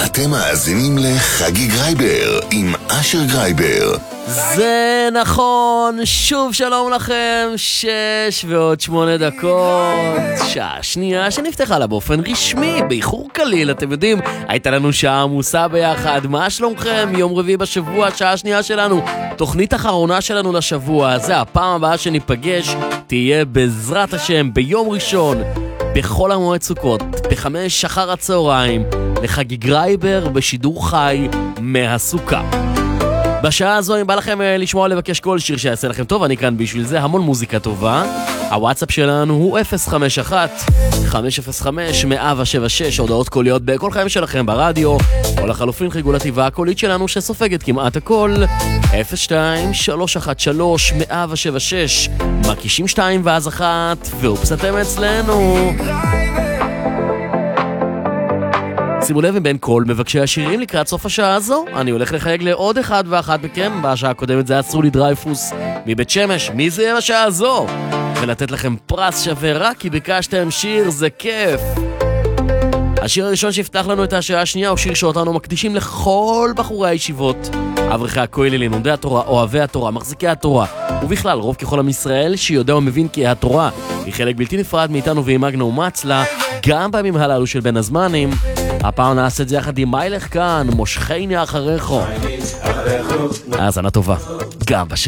אתם מאזינים לחגי גרייבר עם אשר גרייבר. זה נכון, שוב שלום לכם, 6:08, שעה שנייה שנפתחה לה באופן רשמי, באיחור קליל, אתם יודעים, הייתה לנו שעה עמוסה ביחד, מה שלומכם? יום רביעי בשבוע, שעה שנייה שלנו, תוכנית אחרונה שלנו לשבוע, זה הפעם הבאה שניפגש, תהיה בעזרת השם ביום ראשון, בכל המועד סוכות, ב5 אחר הצהריים, לחגי גרייבר בשידור חי מהסוכה. בשעה הזו אם בא לכם לשמוע לבקש כל שיר שיעשה לכם טוב, אני כאן בשביל זה, המון מוזיקה טובה. הוואטסאפ שלנו הוא 051-505-176, הודעות קוליות בכל חיים שלכם ברדיו, או לחלופין חיגול הטבעה הקולית שלנו שסופגת כמעט הכל, 02-313-176, מקישים 2 ואז 1, ואופס אתם אצלנו. שימו לב, בין כל מבקשי השירים לקראת סוף השעה הזו, אני הולך לחייג לעוד אחד ואחת מכם. בשעה הקודמת זה היה סולי דרייפוס מבית שמש, מי זה בשעה הזו? ולתת לכם פרס שווה רק כי ביקשתם שיר, זה כיף. השיר הראשון שיפתח לנו את השעה השנייה הוא שיר שאותנו מקדישים לכל בחורי הישיבות, אברכי הכוללים, לומדי התורה, אוהבי התורה, מחזיקי התורה, ובכלל רוב ככל עם ישראל שיודע ומבין כי התורה היא חלק בלתי נפרד מאיתנו ועם מגנה ומצלה, גם בימים הללו של בין הזמנים. הפעם נעשה את זה יחד עם מיילך כאן, מושכני אחריך. האזנה טובה, גם בשעה.